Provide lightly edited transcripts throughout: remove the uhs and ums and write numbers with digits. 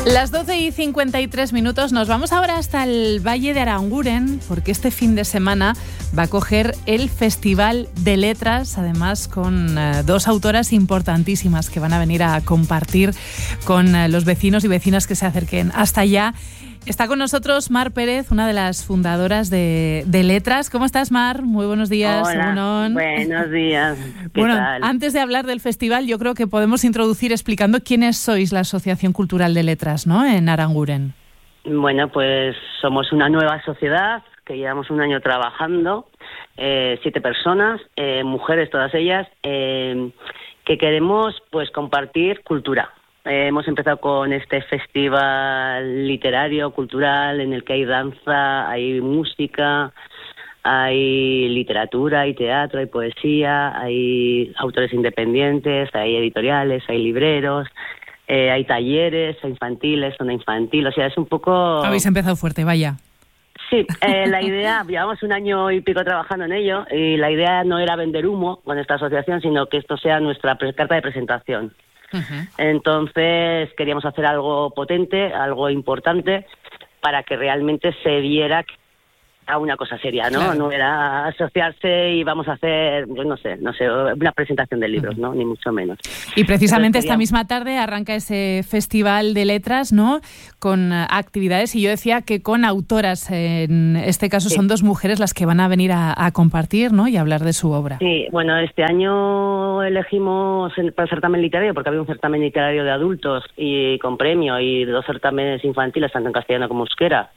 Las 12:53 nos vamos ahora hasta el Valle de Aranguren, porque este fin de semana va a coger el Festival de Letras, además con dos autoras importantísimas que van a venir a compartir con los vecinos y vecinas que se acerquen hasta allá. Está con nosotros Mar Pérez, una de las fundadoras de Letras. ¿Cómo estás, Mar? Muy buenos días. Hola, buenos días. Bueno, antes de hablar del festival, yo creo que podemos introducir explicando quiénes sois la Asociación Cultural de Letras, ¿no?, en Aranguren. Bueno, pues somos una nueva sociedad que llevamos un año trabajando, 7 personas, mujeres todas ellas, que queremos pues compartir cultura. Hemos empezado con este festival literario, cultural, en el que hay danza, hay música, hay literatura, hay teatro, hay poesía, hay autores independientes, hay editoriales, hay libreros, hay talleres infantiles, zona infantil, o sea, es un poco... Habéis empezado fuerte, vaya. Sí, la idea, llevamos un año y pico trabajando en ello, y la idea no era vender humo con esta asociación, sino que esto sea nuestra carta de presentación. Uh-huh. Entonces queríamos hacer algo potente, algo importante, para que realmente se viera a una cosa seria, ¿no? Claro. No era asociarse y vamos a hacer, pues no sé, una presentación de libros, ¿no? Ni mucho menos. Y precisamente esta misma tarde arranca ese Festival de Letras, ¿no?, con actividades, y yo decía que con autoras, en este caso son dos mujeres las que van a venir a compartir, ¿no?, y a hablar de su obra. Sí, bueno, este año elegimos para el certamen literario, porque había un certamen literario de adultos y con premio, y 2 certámenes infantiles, tanto en castellano como euskera.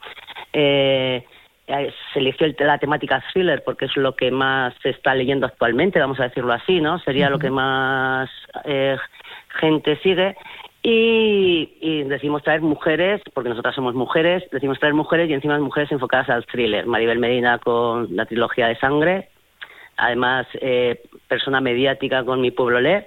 Se eligió la temática thriller porque es lo que más se está leyendo actualmente, vamos a decirlo así, ¿no? Sería lo que más gente sigue. Y decimos traer mujeres, porque nosotras somos mujeres, decimos traer mujeres y encima mujeres enfocadas al thriller. Maribel Medina con la trilogía de Sangre, además persona mediática con Mi pueblo lee,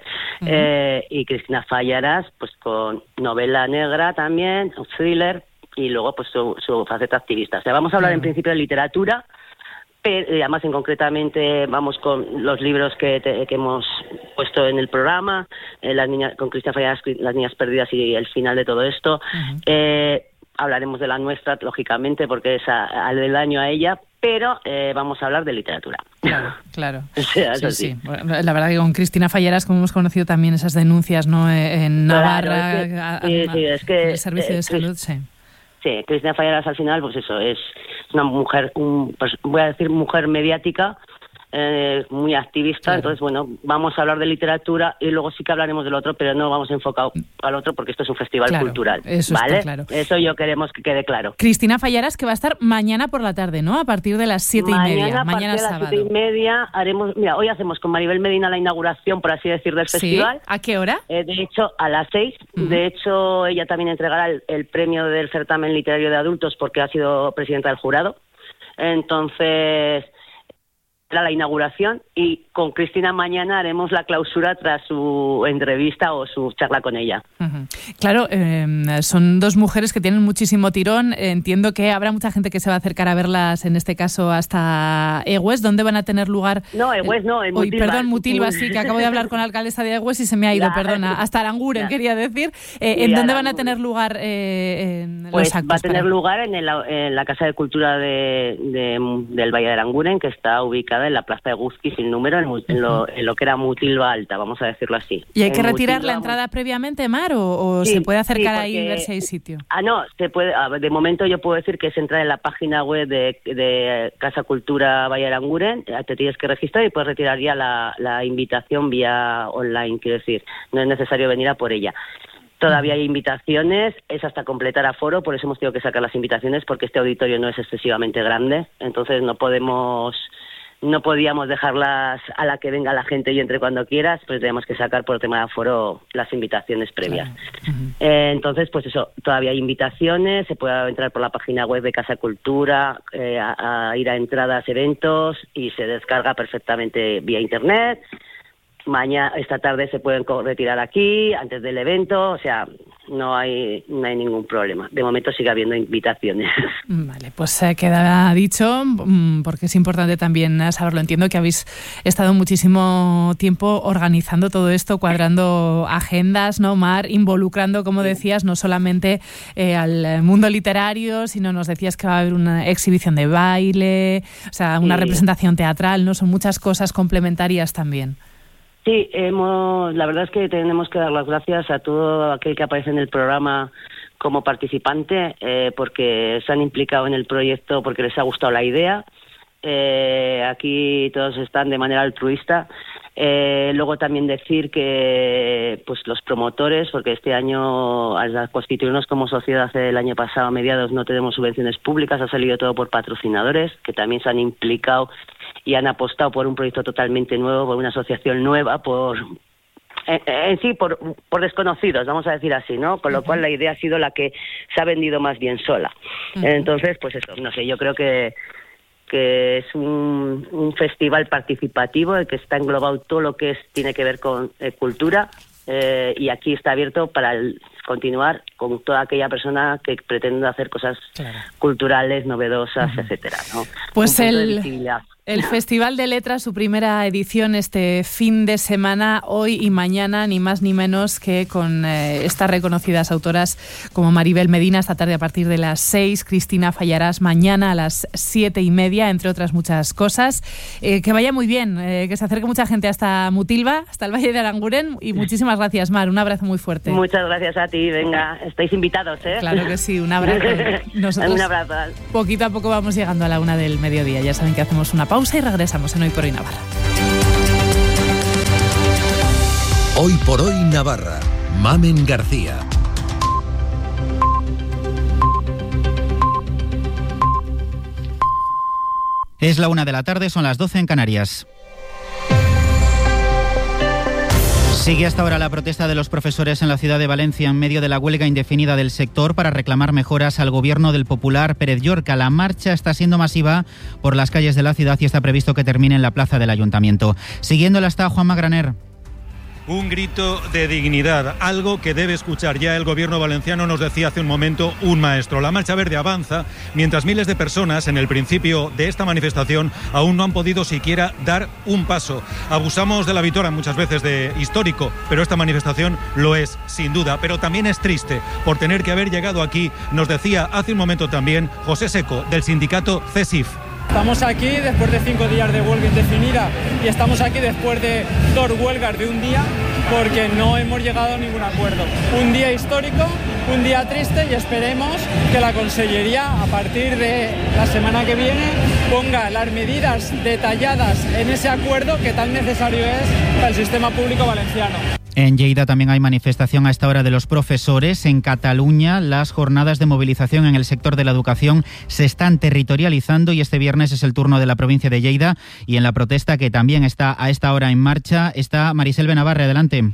y Cristina Fallaras pues con novela negra también, thriller, y luego pues su faceta activista. O sea, vamos a hablar en principio de literatura, pero además concretamente vamos con los libros que hemos puesto en el programa, las niñas, con Cristina Fallaras, Las niñas perdidas y el final de todo esto. Uh-huh. Hablaremos de la nuestra, lógicamente, porque es al del año a ella, pero vamos a hablar de literatura. Claro. O sea, sí. Bueno, la verdad que con Cristina Falleras, como hemos conocido también esas denuncias, ¿no?, en Navarra, claro, es que en el servicio de salud, sí. Sí, Cristina Falleras al final, pues eso, es una mujer, voy a decir mujer mediática, muy activista, claro. Entonces, bueno, vamos a hablar de literatura y luego sí que hablaremos del otro, pero no vamos enfocado al otro porque esto es un festival cultural, eso ¿vale? Está claro. Eso yo queremos que quede claro. Cristina Falleras, que va a estar mañana por la tarde, ¿no?, a partir de las 7:30. Mañana sábado. A partir de las 7:30 haremos, mira, hoy hacemos con Maribel Medina la inauguración, por así decir, del festival. ¿A qué hora? De hecho, a las 6. Uh-huh. De hecho, ella también entregará el premio del certamen literario de adultos porque ha sido presidenta del jurado. Entonces, era la inauguración, y con Cristina mañana haremos la clausura tras su entrevista o su charla con ella. Uh-huh. Claro, son dos mujeres que tienen muchísimo tirón. Entiendo que habrá mucha gente que se va a acercar a verlas, en este caso hasta Egues. ¿Dónde van a tener lugar? No, Egues no, en Mutilva. Perdón, Mutilva, sí, que acabo de hablar con la alcaldesa de Egues y se me ha ido, perdona. Hasta Aranguren, quería decir. ¿En dónde van a tener lugar pues los actos? Va a tener lugar en la Casa de Cultura del Valle de Aranguren, que está ubicada en la Plaza de Guzki, sin número, en lo que era Mutilva Alta, vamos a decirlo así. ¿Y hay que retirar la entrada previamente, Mar, o sí, se puede acercar ahí y ver si hay sitio? No, se puede. De momento yo puedo decir que es entrar en la página web de Casa Cultura Valle de Aranguren, te tienes que registrar y puedes retirar ya la invitación vía online, quiero decir, no es necesario venir a por ella. Todavía hay invitaciones, es hasta completar aforo, por eso hemos tenido que sacar las invitaciones, porque este auditorio no es excesivamente grande, entonces no podíamos dejarlas a la que venga la gente y entre cuando quieras, pues tenemos que sacar por el tema de aforo las invitaciones previas. Claro. Uh-huh. Entonces, pues eso, todavía hay invitaciones, se puede entrar por la página web de Casa Cultura, a ir a entradas, eventos, y se descarga perfectamente vía internet. Esta tarde se pueden retirar aquí, antes del evento, o sea, no hay ningún problema. De momento sigue habiendo invitaciones. Vale, pues queda dicho, porque es importante también saberlo. Entiendo que habéis estado muchísimo tiempo organizando todo esto, cuadrando agendas, ¿no, Mar? Involucrando, como decías, no solamente al mundo literario, sino nos decías que va a haber una exhibición de baile, o sea, una representación teatral, ¿no? Son muchas cosas complementarias también. Sí, la verdad es que tenemos que dar las gracias a todo aquel que aparece en el programa como participante, porque se han implicado en el proyecto, porque les ha gustado la idea. Aquí todos están de manera altruista. Luego también decir que pues los promotores, porque este año al constituirnos como sociedad el año pasado a mediados no tenemos subvenciones públicas, ha salido todo por patrocinadores que también se han implicado y han apostado por un proyecto totalmente nuevo, por una asociación nueva, por desconocidos, vamos a decir así, ¿no? Con lo cual la idea ha sido la que se ha vendido más bien sola. Entonces, pues eso, no sé, yo creo que es un festival participativo en que está englobado todo lo que tiene que ver con cultura, y aquí está abierto para continuar con toda aquella persona que pretende hacer cosas culturales, novedosas, etcétera, ¿no? Pues el Festival de Letras, su primera edición este fin de semana, hoy y mañana, ni más ni menos que con estas reconocidas autoras como Maribel Medina, esta tarde a partir de las 6, Cristina Fallarás mañana a las 7:30, entre otras muchas cosas. Que vaya muy bien, que se acerque mucha gente hasta Mutilva, hasta el Valle de Aranguren, y muchísimas gracias, Mar, un abrazo muy fuerte. Muchas gracias a ti, venga, estáis invitados, ¿eh? Claro que sí, un abrazo. Nosotros un abrazo. Poquito a poco vamos llegando a la 1 del mediodía, ya saben que hacemos una pausa y regresamos en Hoy por Hoy Navarra. Hoy por Hoy Navarra, Mamen García. Es la 1 de la tarde, son las 12 en Canarias. Sigue hasta ahora la protesta de los profesores en la ciudad de Valencia en medio de la huelga indefinida del sector para reclamar mejoras al gobierno del popular Pérez Llorca. La marcha está siendo masiva por las calles de la ciudad y está previsto que termine en la plaza del Ayuntamiento. Siguiéndola está Juanma Graner. Un grito de dignidad, algo que debe escuchar ya el gobierno valenciano, nos decía hace un momento un maestro. La Marcha Verde avanza mientras miles de personas en el principio de esta manifestación aún no han podido siquiera dar un paso. Abusamos de la vitola muchas veces de histórico, pero esta manifestación lo es sin duda, pero también es triste por tener que haber llegado aquí, nos decía hace un momento también José Seco del sindicato CESIF. Estamos aquí después de 5 días de huelga indefinida y estamos aquí después de 2 huelgas de un día porque no hemos llegado a ningún acuerdo. Un día histórico, un día triste y esperemos que la Consellería a partir de la semana que viene ponga las medidas detalladas en ese acuerdo que tan necesario es para el sistema público valenciano. En Lleida también hay manifestación a esta hora de los profesores. En Cataluña, las jornadas de movilización en el sector de la educación se están territorializando y este viernes es el turno de la provincia de Lleida. Y en la protesta, que también está a esta hora en marcha, está Marisel Benavarre. Adelante.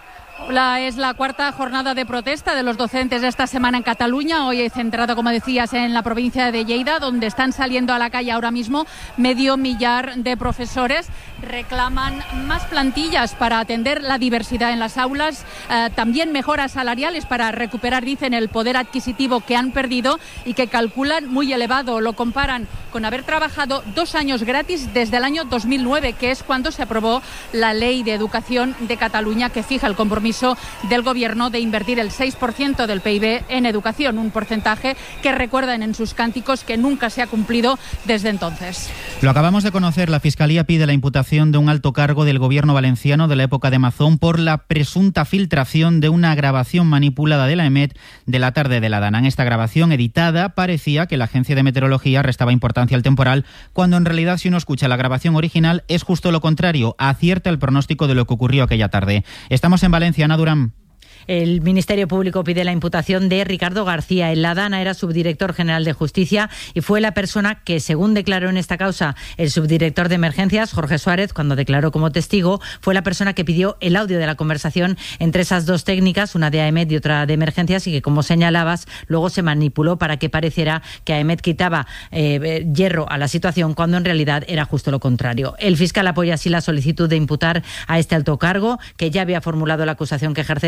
Es la 4ª jornada de protesta de los docentes de esta semana en Cataluña. Hoy he centrado, como decías, en la provincia de Lleida, donde están saliendo a la calle ahora mismo 500.000 de profesores. Reclaman más plantillas para atender la diversidad en las aulas, también mejoras salariales para recuperar, dicen, el poder adquisitivo que han perdido y que calculan muy elevado. Lo comparan con haber trabajado 2 años gratis desde el año 2009, que es cuando se aprobó la Ley de Educación de Cataluña, que fija el compromiso del Gobierno de invertir el 6% del PIB en educación, un porcentaje que recuerdan en sus cánticos que nunca se ha cumplido desde entonces. Lo acabamos de conocer, la Fiscalía pide la imputación de un alto cargo del Gobierno valenciano de la época de Mazón por la presunta filtración de una grabación manipulada de la EMET de la tarde de la Dana. En esta grabación editada parecía que la Agencia de Meteorología restaba importancia al temporal, cuando en realidad, si uno escucha la grabación original, es justo lo contrario, acierta el pronóstico de lo que ocurrió aquella tarde. Estamos en Valencia, Ana Durán. El Ministerio Público pide la imputación de Ricardo García. En la Dana era subdirector general de Justicia y fue la persona que, según declaró en esta causa el subdirector de Emergencias, Jorge Suárez, cuando declaró como testigo, fue la persona que pidió el audio de la conversación entre esas dos técnicas, una de AEMET y otra de Emergencias, y que, como señalabas, luego se manipuló para que pareciera que AEMET quitaba hierro a la situación, cuando en realidad era justo lo contrario. El fiscal apoya así la solicitud de imputar a este alto cargo, que ya había formulado la acusación que ejercen los socialistas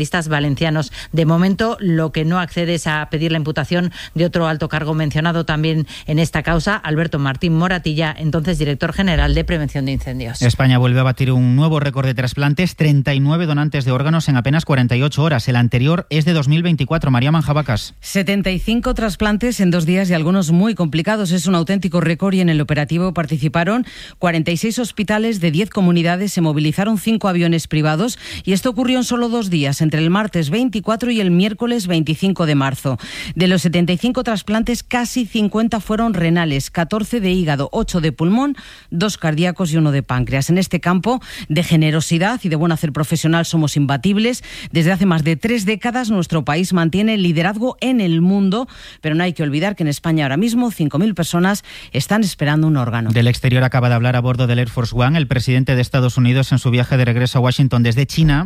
nacionalistas valencianos. De momento, lo que no accede es a pedir la imputación de otro alto cargo mencionado también en esta causa, Alberto Martín Moratilla, entonces director general de Prevención de Incendios. España vuelve a batir un nuevo récord de trasplantes, 39 donantes de órganos en apenas 48 horas. El anterior es de 2024. María Manjabacas. 75 trasplantes en 2 días y algunos muy complicados. Es un auténtico récord y en el operativo participaron 46 hospitales de 10 comunidades. Se movilizaron 5 aviones privados y esto ocurrió en solo 2 días, entre el martes 24 y el miércoles 25 de marzo. De los 75 trasplantes, casi 50 fueron renales, 14 de hígado, 8 de pulmón, 2 cardíacos y 1 de páncreas. En este campo de generosidad y de buen hacer profesional somos imbatibles. Desde hace más de 3 décadas nuestro país mantiene el liderazgo en el mundo, pero no hay que olvidar que en España ahora mismo 5.000 personas están esperando un órgano. Del exterior acaba de hablar a bordo del Air Force One el presidente de Estados Unidos en su viaje de regreso a Washington desde China.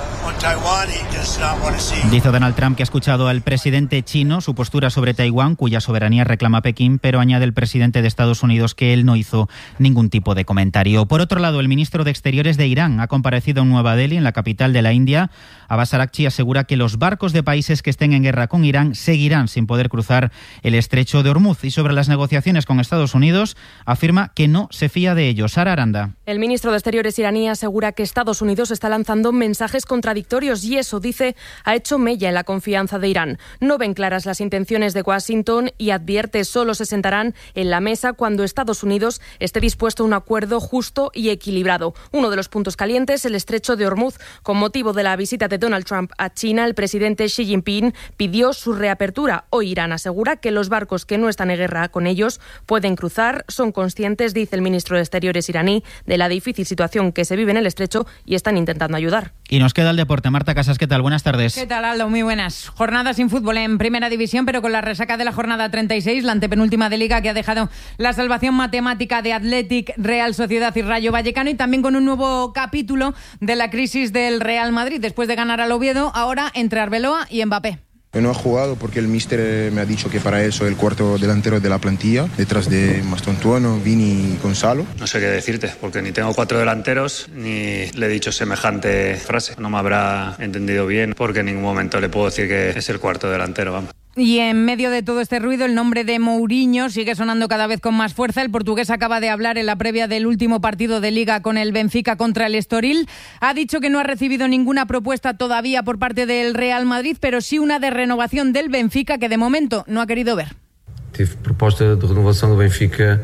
Dice Donald Trump que ha escuchado al presidente chino su postura sobre Taiwán, cuya soberanía reclama Pekín, pero añade el presidente de Estados Unidos que él no hizo ningún tipo de comentario. Por otro lado, el ministro de Exteriores de Irán ha comparecido en Nueva Delhi, en la capital de la India. Abbas Araghchi asegura que los barcos de países que estén en guerra con Irán seguirán sin poder cruzar el estrecho de Hormuz. Y sobre las negociaciones con Estados Unidos, afirma que no se fía de ellos. Sara Aranda. El ministro de Exteriores iraní asegura que Estados Unidos está lanzando mensajes contradictorios y eso, dice, ha hecho mella en la confianza de Irán. No ven claras las intenciones de Washington y advierte solo se sentarán en la mesa cuando Estados Unidos esté dispuesto a un acuerdo justo y equilibrado. Uno de los puntos calientes, el estrecho de Hormuz. Con motivo de la visita de Donald Trump a China, el presidente Xi Jinping pidió su reapertura. Hoy Irán asegura que los barcos que no están en guerra con ellos pueden cruzar. Son conscientes, dice el ministro de Exteriores iraní, de la difícil situación que se vive en el estrecho y están intentando ayudar. Y nos queda el deporte. Marta Casas, ¿qué tal? Buenas tardes. ¿Qué tal, Aldo? Muy buenas. Jornada sin fútbol en Primera División, pero con la resaca de la jornada 36, la antepenúltima de Liga, que ha dejado la salvación matemática de Athletic, Real Sociedad y Rayo Vallecano, y también con un nuevo capítulo de la crisis del Real Madrid. Después de ganar al Oviedo, ahora entre Arbeloa y Mbappé. No ha jugado porque el míster me ha dicho que para eso el cuarto delantero de la plantilla, detrás de Mastontuono, Vini y Gonzalo. No sé qué decirte, porque ni tengo 4 delanteros, ni le he dicho semejante frase. No me habrá entendido bien, porque en ningún momento le puedo decir que es el cuarto delantero, vamos. Y en medio de todo este ruido, el nombre de Mourinho sigue sonando cada vez con más fuerza. El portugués acaba de hablar en la previa del último partido de Liga con el Benfica contra el Estoril. Ha dicho que no ha recibido ninguna propuesta todavía por parte del Real Madrid, pero sí una de renovación del Benfica que de momento no ha querido ver. Tive proposta de renovación del Benfica,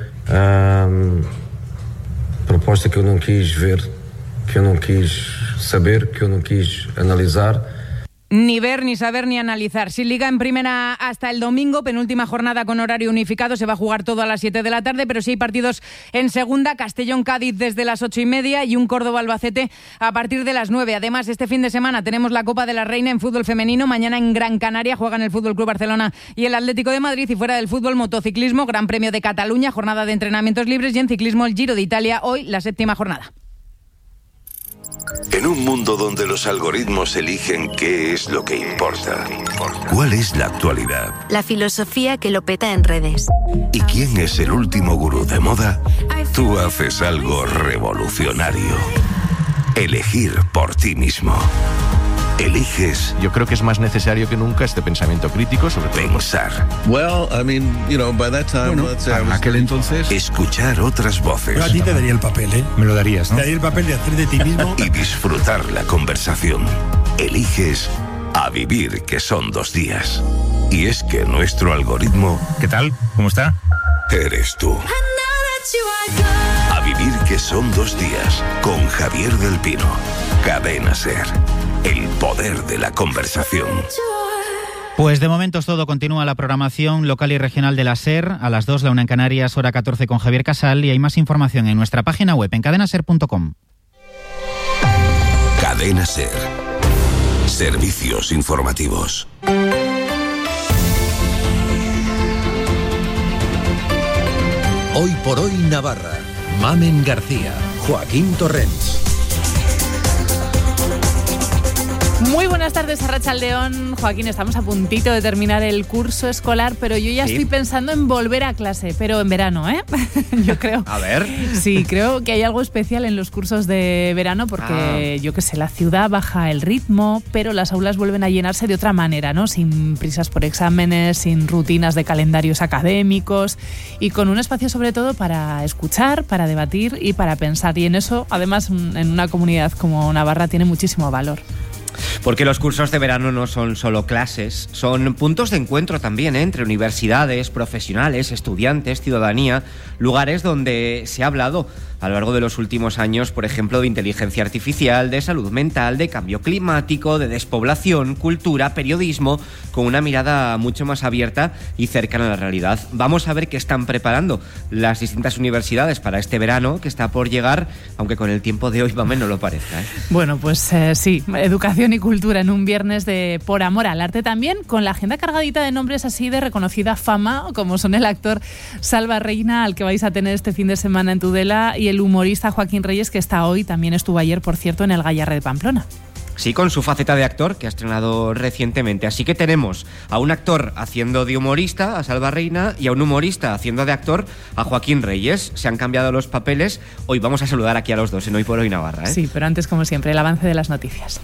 proposta que yo no quis ver, que yo no quis saber, que yo no quis analizar. Ni ver, ni saber, ni analizar. Sin Liga en Primera hasta el domingo, penúltima jornada con horario unificado. Se va a jugar todo a las 7 de la tarde, pero sí hay partidos en Segunda. Castellón-Cádiz desde las 8:30 y un Córdoba-Albacete a partir de las 9. Además, este fin de semana tenemos la Copa de la Reina en fútbol femenino. Mañana en Gran Canaria juegan el Fútbol Club Barcelona y el Atlético de Madrid. Y fuera del fútbol, motociclismo, Gran Premio de Cataluña, jornada de entrenamientos libres, y en ciclismo el Giro de Italia, hoy la 7ª jornada. En un mundo donde los algoritmos eligen qué es lo que importa, ¿cuál es la actualidad? La filosofía que lo peta en redes. ¿Y quién es el último gurú de moda? Tú haces algo revolucionario. Elegir por ti mismo. Eliges. Yo creo que es más necesario que nunca este pensamiento crítico sobre pensar. Bueno, aquel entonces. Escuchar otras voces. Yo a ti te daría el papel, ¿eh? Me lo darías, ¿no? Te daría el papel de hacer de ti mismo. Y disfrutar la conversación. Eliges a vivir, que son 2 días. Y es que nuestro algoritmo... ¿Qué tal? ¿Cómo está? Eres tú. A vivir, que son 2 días. Con Javier del Pino. Cadena SER. El poder de la conversación. Pues de momento es todo. Continúa la programación local y regional de la SER. A las 2, la 1 en Canarias, hora 14 con Javier Casal. Y hay más información en nuestra página web en cadenaser.com. Cadena SER. Servicios informativos. Hoy por hoy Navarra. Mamen García. Joaquín Torrents. Muy buenas tardes, Arratsaldeón. Joaquín, estamos a puntito de terminar el curso escolar, pero yo ya estoy pensando en volver a clase, pero en verano, ¿eh? Yo creo. A ver. Sí, creo que hay algo especial en los cursos de verano porque, yo qué sé, la ciudad baja el ritmo, pero las aulas vuelven a llenarse de otra manera, ¿no? Sin prisas por exámenes, sin rutinas de calendarios académicos y con un espacio sobre todo para escuchar, para debatir y para pensar. Y en eso, además, en una comunidad como Navarra tiene muchísimo valor. Porque los cursos de verano no son solo clases, son puntos de encuentro también, entre universidades, profesionales, estudiantes, ciudadanía, lugares donde se ha hablado a lo largo de los últimos años, por ejemplo, de inteligencia artificial, de salud mental, de cambio climático, de despoblación, cultura, periodismo, con una mirada mucho más abierta y cercana a la realidad. Vamos a ver qué están preparando las distintas universidades para este verano que está por llegar, aunque con el tiempo de hoy más o menos lo parezca, ¿eh? Bueno, pues sí, educación y cultura en un viernes de por amor al arte también, con la agenda cargadita de nombres así de reconocida fama, como son el actor Salva Reina, al que vais a tener este fin de semana en Tudela, y el humorista Joaquín Reyes, que está hoy, también estuvo ayer, por cierto, en el Gallarre de Pamplona. Sí, con su faceta de actor, que ha estrenado recientemente. Así que tenemos a un actor haciendo de humorista, a Salva Reina, y a un humorista haciendo de actor, a Joaquín Reyes. Se han cambiado los papeles. Hoy vamos a saludar aquí a los dos en Hoy por Hoy Navarra, ¿eh? Sí, pero antes, como siempre, el avance de las noticias.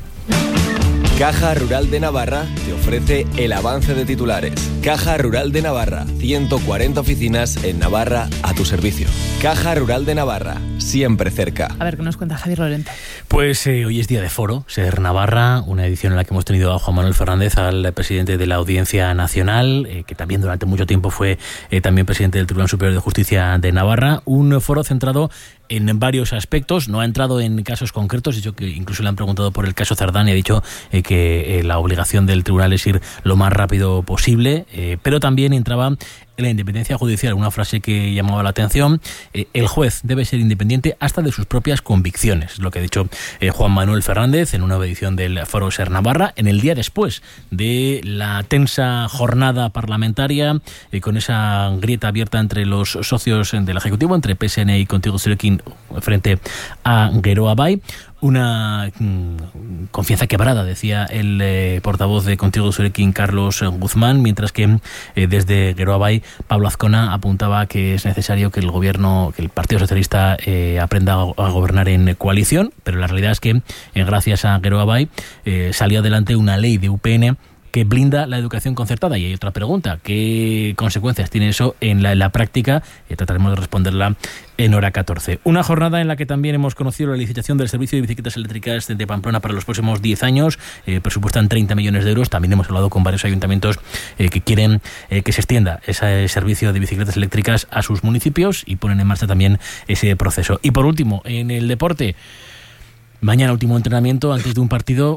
Caja Rural de Navarra te ofrece el avance de titulares. Caja Rural de Navarra, 140 oficinas en Navarra a tu servicio. Caja Rural de Navarra, siempre cerca. A ver, ¿qué nos cuenta Javier Lorente? Pues hoy es día de foro, Ser Navarra, una edición en la que hemos tenido a Juan Manuel Fernández, al presidente de la Audiencia Nacional, que también durante mucho tiempo fue también presidente del Tribunal Superior de Justicia de Navarra. Un foro centrado en varios aspectos, no ha entrado en casos concretos, dicho que incluso le han preguntado por el caso Cerdán y ha dicho que la obligación del tribunal es ir lo más rápido posible, pero también entraba en la independencia judicial, una frase que llamaba la atención. El juez debe ser independiente hasta de sus propias convicciones, es lo que ha dicho Juan Manuel Fernández en una nueva edición del Foro Ser Navarra, en el día después de la tensa jornada parlamentaria, con esa grieta abierta entre los socios del Ejecutivo, entre PSN y Contigo Zurekin frente a Geroa Bai. Una confianza quebrada, decía el portavoz de Contigo Zurekin, Carlos Guzmán, mientras que desde Geroa Bai, Pablo Azcona apuntaba que es necesario que el gobierno, que el Partido Socialista aprenda a gobernar en coalición, pero la realidad es que gracias a Geroa Bai salió adelante una ley de UPN que blinda la educación concertada. Y hay otra pregunta: ¿qué consecuencias tiene eso en la práctica? Trataremos de responderla en hora 14. Una jornada en la que también hemos conocido la licitación del servicio de bicicletas eléctricas de Pamplona para los próximos 10 años. Presupuestan 30 millones de euros. También hemos hablado con varios ayuntamientos que quieren que se extienda ese servicio de bicicletas eléctricas a sus municipios y ponen en marcha también ese proceso. Y por último, en el deporte, mañana último entrenamiento antes de un partido.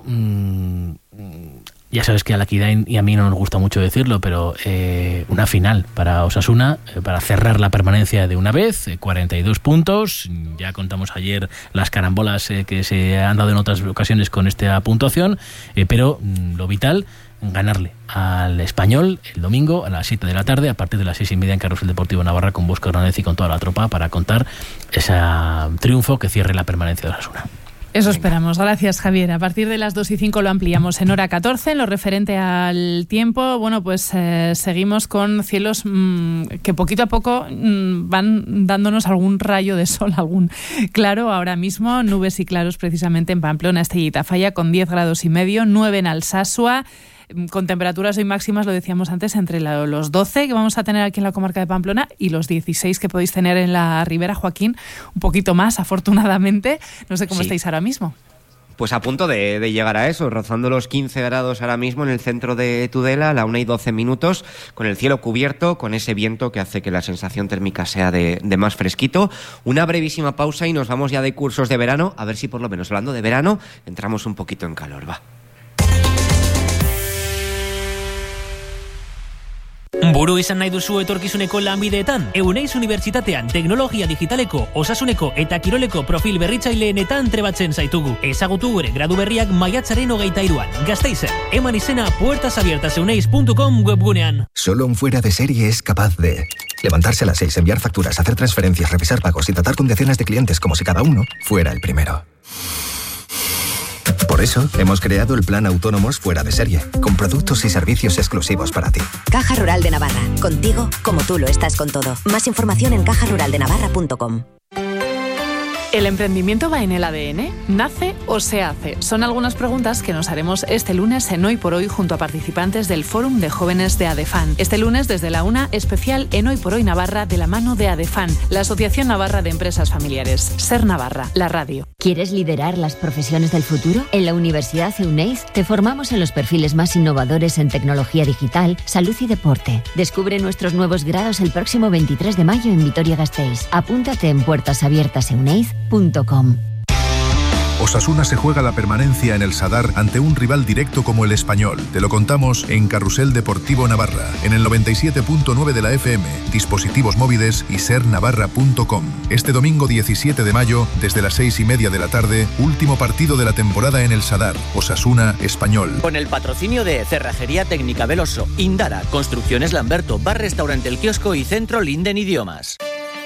Ya sabes que a la Kidain y a mí no nos gusta mucho decirlo, pero una final para Osasuna, para cerrar la permanencia de una vez, 42 puntos. Ya contamos ayer las carambolas que se han dado en otras ocasiones con esta puntuación, pero lo vital, ganarle al Español el domingo a las 7 de la tarde, a partir de las 6:30 en Carrusel Deportivo Navarra, con Bosco Hernández y con toda la tropa para contar ese triunfo que cierre la permanencia de Osasuna. Eso esperamos. Gracias, Javier. A partir de las 2:05 lo ampliamos en hora 14. En lo referente al tiempo, bueno, pues seguimos con cielos que poquito a poco van dándonos algún rayo de sol, algún claro. Ahora mismo, nubes y claros precisamente en Pamplona, Estella y Tafalla, con 10,5 grados, 9 en Alsasua, con temperaturas hoy máximas, lo decíamos antes, entre los 12 que vamos a tener aquí en la comarca de Pamplona y los 16 que podéis tener en la Ribera, Joaquín, un poquito más, afortunadamente. No sé cómo estáis ahora mismo. Pues a punto de llegar a eso, rozando los 15 grados ahora mismo en el centro de Tudela, a la 1:12, con el cielo cubierto, con ese viento que hace que la sensación térmica sea de más fresquito. Una brevísima pausa y nos vamos ya de cursos de verano, a ver si por lo menos hablando de verano entramos un poquito en calor, va. Buru izan nahi duzu etorkizuneko lanbideetan? Euneiz Unibertsitatean teknologia digitaleko, osasuneko eta kiroleko profil berritzaileenetan trebatzen zaitugu. Ezagutu gure gradu berriak maiatzaren 23an. Gasteizen, eman izena puertasabiertaseuneiz.com webgunean. Solo un fuera de serie es capaz de levantarse a las 6, enviar facturas, hacer transferencias, revisar pagos y tratar con decenas de clientes como si cada uno fuera el primero. Por eso, hemos creado el Plan Autónomos Fuera de Serie, con productos y servicios exclusivos para ti. Caja Rural de Navarra. Contigo, como tú lo estás con todo. Más información en cajaruraldenavarra.com. ¿El emprendimiento va en el ADN? ¿Nace o se hace? Son algunas preguntas que nos haremos este lunes en Hoy por Hoy junto a participantes del Fórum de Jóvenes de ADEFAN. Este lunes desde la 1, especial en Hoy por Hoy Navarra de la mano de ADEFAN, la Asociación Navarra de Empresas Familiares. Ser Navarra, la radio. ¿Quieres liderar las profesiones del futuro? En la Universidad EUNEIZ te formamos en los perfiles más innovadores en tecnología digital, salud y deporte. Descubre nuestros nuevos grados el próximo 23 de mayo en Vitoria-Gasteiz. Apúntate en puertasabiertaseuneiz.com. Osasuna se juega la permanencia en el Sadar ante un rival directo como el Español. Te lo contamos en Carrusel Deportivo Navarra, en el 97.9 de la FM, dispositivos móviles y sernavarra.com. Este domingo 17 de mayo, desde las 6:30 de la tarde, último partido de la temporada en el Sadar, Osasuna Español. Con el patrocinio de Cerrajería Técnica Veloso, Indara, Construcciones Lamberto, Bar Restaurante El Kiosco y Centro Linden Idiomas.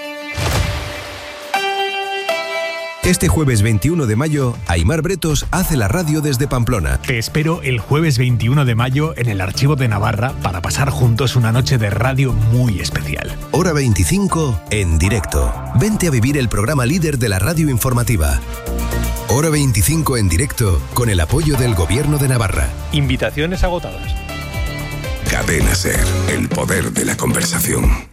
Este jueves 21 de mayo, Aimar Bretos hace la radio desde Pamplona. Te espero el jueves 21 de mayo en el Archivo de Navarra para pasar juntos una noche de radio muy especial. Hora 25 en directo. Vente a vivir el programa líder de la radio informativa. Hora 25 en directo con el apoyo del Gobierno de Navarra. Invitaciones agotadas. Cadena SER, el poder de la conversación.